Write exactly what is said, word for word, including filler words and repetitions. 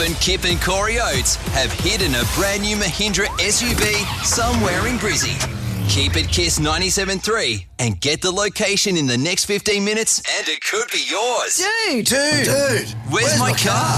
and Kip and Corey Oates have hidden a brand new Mahindra S U V somewhere in Brizzy. Keep it Kiss ninety-seven point three and get the location in the next fifteen minutes and it could be yours. Dude. Dude, Dude Where's, where's my, my car?